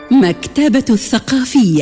مكتبة الثقافية.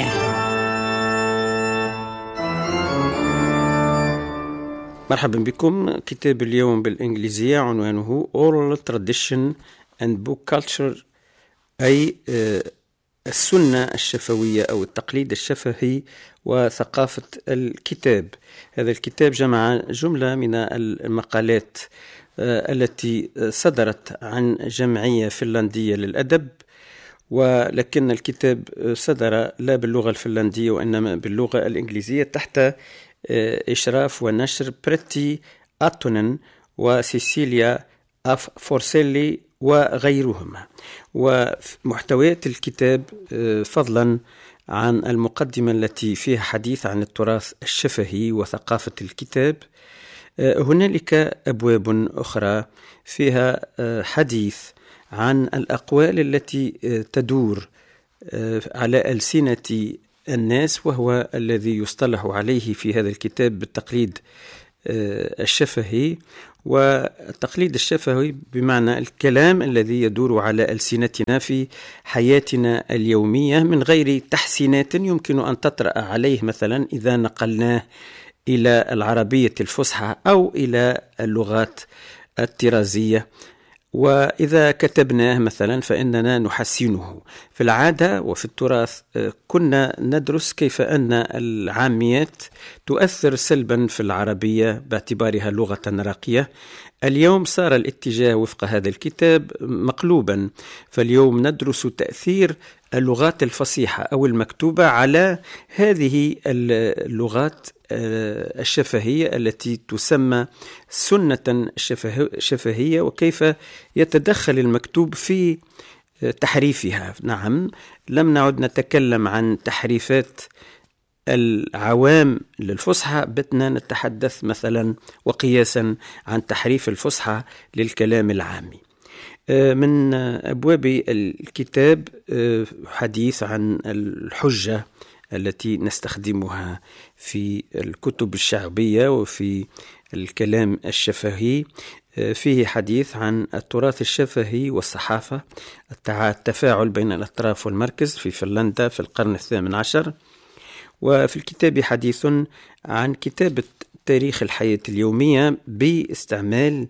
مرحبا بكم. كتاب اليوم بالإنجليزية عنوانه Oral Tradition and Book Culture، أي السنة الشفوية أو التقليد الشفهي وثقافة الكتاب. هذا الكتاب جمع جملة من المقالات التي صدرت عن جمعية فنلندية للأدب، ولكن الكتاب صدر لا باللغة الفنلندية وإنما باللغة الإنجليزية تحت إشراف ونشر بريتي أتونن وسيسيليا أف فورسيلي وغيرهما. ومحتويات الكتاب فضلا عن المقدمة التي فيها حديث عن التراث الشفهي وثقافة الكتاب، هنالك أبواب أخرى فيها حديث عن الأقوال التي تدور على ألسنة الناس، وهو الذي يصطلح عليه في هذا الكتاب بالتقليد الشفهي. والتقليد الشفهي بمعنى الكلام الذي يدور على ألسنتنا في حياتنا اليومية من غير تحسينات يمكن أن تطرأ عليه، مثلا إذا نقلناه إلى العربية الفصحى أو إلى اللغات الطرازية، وإذا كتبناه مثلا فإننا نحسنه. في العادة وفي التراث كنا ندرس كيف أن العاميات تؤثر سلبا في العربية باعتبارها لغة راقية. اليوم صار الاتجاه وفق هذا الكتاب مقلوبا، فاليوم ندرس تأثير اللغات الفصيحة أو المكتوبة على هذه اللغات الشفهية التي تسمى سنة شفهية، وكيف يتدخل المكتوب في تحريفها. نعم، لم نعد نتكلم عن تحريفات العوام للفصحى، بتنا نتحدث مثلا وقياسا عن تحريف الفصحى للكلام العامي. من أبواب الكتاب حديث عن الحجة التي نستخدمها في الكتب الشعبية وفي الكلام الشفهي. فيه حديث عن التراث الشفهي والصحافة، التفاعل بين الأطراف والمركز في فنلندا في القرن 18. وفي الكتاب حديث عن كتابة تاريخ الحياة اليومية باستعمال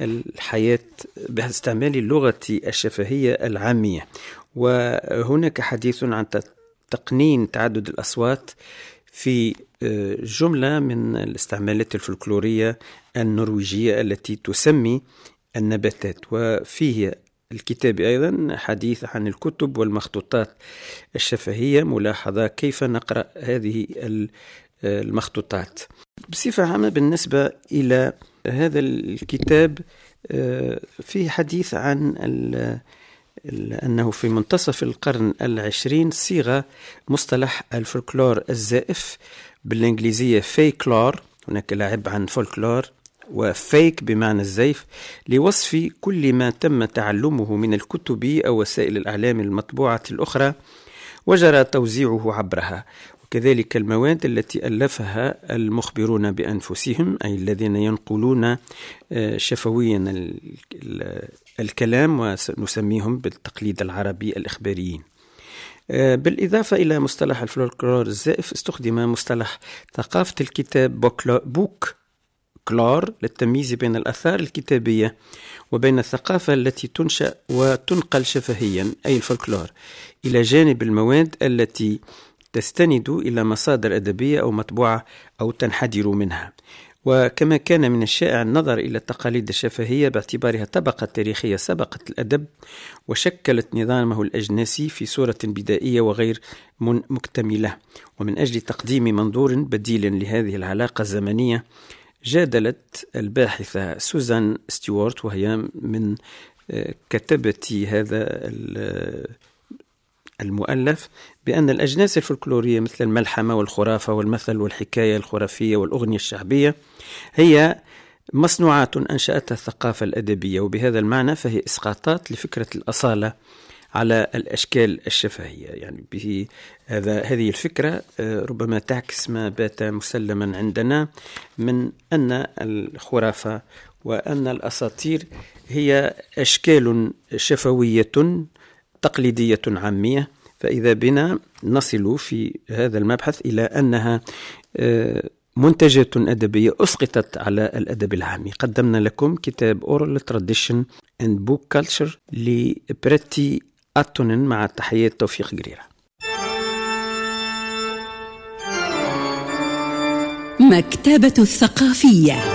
اللغة الشفهية العامية. وهناك حديث عن تقنين تعدد الأصوات في جملة من الاستعمالات الفلكلورية النرويجية التي تسمي النباتات. وفيه الكتاب أيضا حديث عن الكتب والمخطوطات الشفهية، ملاحظة كيف نقرأ هذه المخطوطات. بصفة عامة بالنسبة إلى هذا الكتاب فيه حديث عن أنه في منتصف القرن 20 صيغ مصطلح الفولكلور الزائف، بالإنجليزية فيكلور، هناك لعب عن فولكلور وفيك بمعنى الزيف، لوصف كل ما تم تعلمه من الكتب أو وسائل الإعلام المطبوعة الأخرى وجرى توزيعه عبرها، وكذلك المواد التي ألفها المخبرون بأنفسهم، أي الذين ينقلون شفويا الكلام، ونسميهم بالتقليد العربي الإخباريين. بالإضافة إلى مصطلح الفولكلور الزائف استخدم مصطلح ثقافة الكتاب بوك كلور للتمييز بين الآثار الكتابية وبين الثقافة التي تنشأ وتنقل شفهيا، أي الفولكلور، إلى جانب المواد التي تستند إلى مصادر أدبية أو مطبوعة أو تنحدر منها. وكما كان من الشائع النظر إلى التقاليد الشفهية باعتبارها طبقة تاريخية سبقت الأدب وشكلت نظامه الأجناسي في صورة بدائية وغير مكتملة، ومن أجل تقديم منظور بديل لهذه العلاقة الزمنية جادلت الباحثة سوزان ستيوارت، وهي من كتبة هذا المؤلف، بأن الأجناس الفلكلورية مثل الملحمة والخرافة والمثل والحكاية الخرافية والأغنية الشعبية هي مصنوعات أنشأتها الثقافة الأدبية، وبهذا المعنى فهي إسقاطات لفكرة الأصالة على الأشكال الشفهية. يعني هذه الفكرة ربما تعكس ما بات مسلما عندنا من أن الخرافة وأن الأساطير هي أشكال شفوية تقليدية عامية فإذا بنا نصل في هذا المبحث إلى أنها منتجات أدبية أسقطت على الأدب العامي. قدمنا لكم كتاب Oral Tradition and Book Culture لبريتي أتونن مع تحيات توفيق قريرة. مكتبة الثقافية.